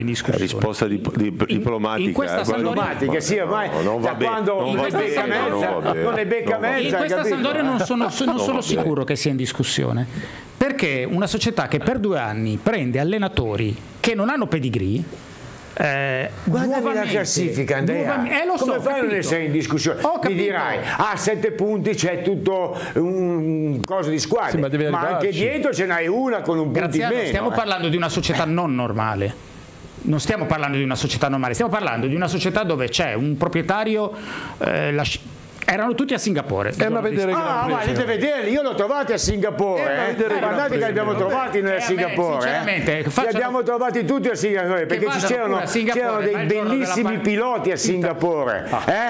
risposta diplomatica. In questa diplomatica, sì, ormai non va bene. Non è becca mezza. In questa Sampdoria non sono sicuro che sia in discussione, perché una società che per 2 anni prende allenatori che non hanno pedigree. Guarda la classifica, Andrea. Come fai a non essere in discussione? Mi dirai, a 7 punti c'è tutto un coso di squadre, sì, ma anche dietro ce n'hai una con un punto in meno. Stiamo parlando di una società non normale. Non stiamo parlando di una società normale, stiamo parlando di una società dove c'è un proprietario. Erano tutti a Singapore. Volete vederli? Io l'ho trovati a Singapore. Guardate che li abbiamo trovati noi a Singapore. Sinceramente, li abbiamo trovati tutti a Singapore, perché c'erano dei bellissimi piloti a Singapore.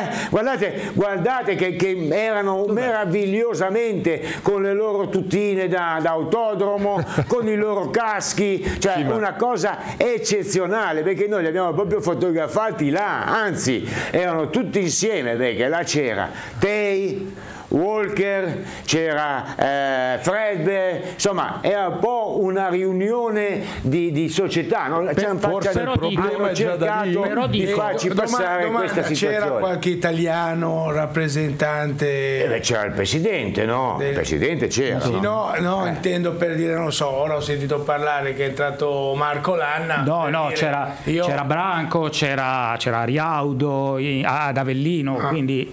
Guardate che erano meravigliosamente con le loro tutine da autodromo, con i loro caschi, cioè una cosa eccezionale, perché noi li abbiamo proprio fotografati là, anzi erano tutti insieme, perché là c'era Tay, Walker, c'era Fred, insomma era un po' una riunione di società, no? Hanno cercato di farci passare questa situazione. C'era qualche italiano rappresentante? C'era il presidente, no? Il presidente c'era. Sì, no, intendo per dire, non so, ora ho sentito parlare che è entrato Marco Lanna. C'era Branco, c'era Riaudo, ad Avellino, quindi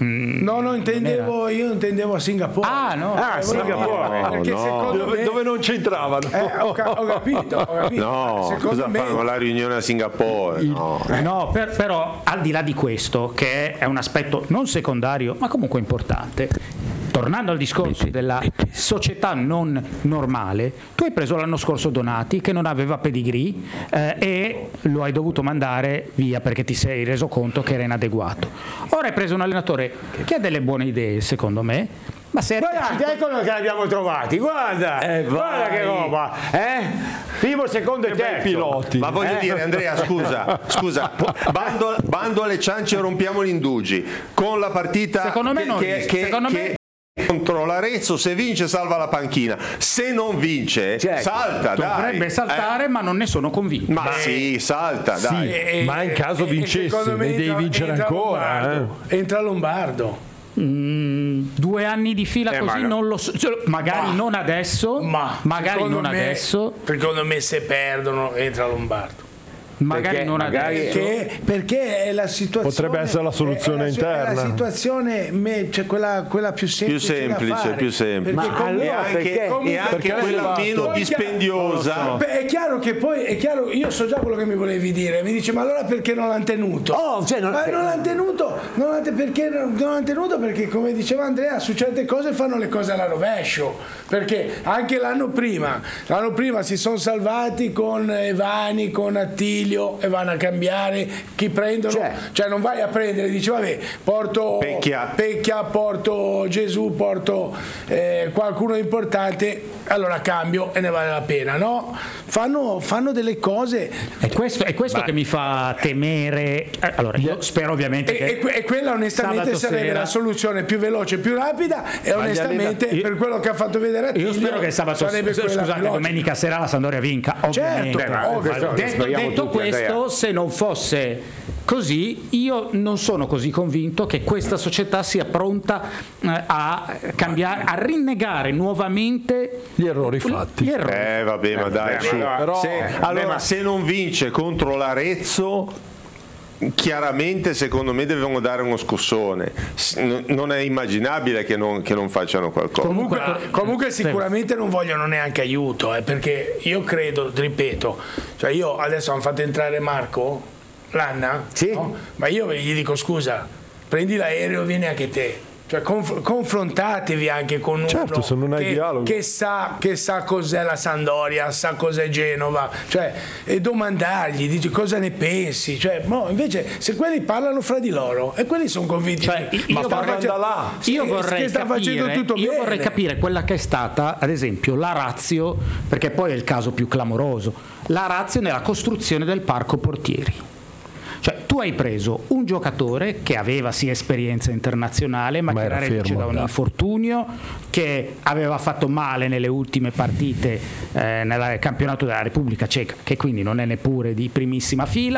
io intendevo a Singapore. Singapore. Perché secondo me dove non c'entravano. Ho capito. No, cosa fanno la riunione a Singapore? No, però al di là di questo, che è un aspetto non secondario, ma comunque importante, tornando al discorso della società non normale, tu hai preso l'anno scorso Donati che non aveva pedigree e lo hai dovuto mandare via perché ti sei reso conto che era inadeguato. Ora hai preso un allenatore che ha delle buone idee, secondo me. Ma guardate, eccolo che l'abbiamo trovati, guarda che roba, primo, secondo e terzo piloti. Ma voglio dire, Andrea, scusa, bando alle ciance e rompiamo gli indugi con la partita secondo me contro l'Arezzo. Se vince salva la panchina, se non vince salta, dovrebbe saltare, ma non ne sono convinto. Ma sì, salta, dai. Ma in caso vincesse ne devi vincere ancora. Entra Lombardo. 2 anni di fila così non lo so, magari non adesso, secondo me se perdono entra Lombardo. Perché è la situazione, potrebbe essere la soluzione interna, la situazione cioè quella più semplice, e anche quella meno dispendiosa. È chiaro che poi io so già quello che mi volevi dire, mi dice ma allora perché non l'hanno tenuto? Non l'hanno tenuto perché come diceva Andrea, su certe cose fanno le cose alla rovescio, perché anche l'anno prima si sono salvati con Evani, con Attilio, e vanno a cambiare chi prendono, cioè non vai a prendere, dici vabbè porto Pecchia, porto Gesù, porto qualcuno importante, allora cambio e ne vale la pena, no? Fanno delle cose, è questo che mi fa temere. Allora io spero ovviamente e quella onestamente sarebbe la soluzione più veloce, più rapida, e onestamente per quello che ha fatto vedere Attilio, io spero che domenica sera la Sampdoria vinca, ovviamente. Detto questo, se non fosse così, io non sono così convinto che questa società sia pronta a cambiare, a rinnegare nuovamente gli errori fatti. Vabbè, ma dai, se non vince contro l'Arezzo, chiaramente secondo me devono dare uno scossone. Non è immaginabile che non facciano qualcosa. Comunque sicuramente non vogliono neanche aiuto, perché io credo, ripeto, cioè io adesso hanno fatto entrare Marco Lanna, no? Ma io gli dico scusa, prendi l'aereo, vieni anche te. Cioè confrontatevi anche con uno se non hai dialogo, che sa cos'è la Sampdoria, sa cos'è Genova, cioè, e domandargli, dici cosa ne pensi, cioè, invece se quelli parlano fra di loro e quelli sono convinti, io vorrei capire quella che è stata ad esempio la ratio, perché poi è il caso più clamoroso, la ratio nella costruzione del parco portieri. Cioè tu hai preso un giocatore che aveva sì esperienza internazionale, ma che era reduce da un infortunio, che aveva fatto male nelle ultime partite nel campionato della Repubblica Ceca, che quindi non è neppure di primissima fila.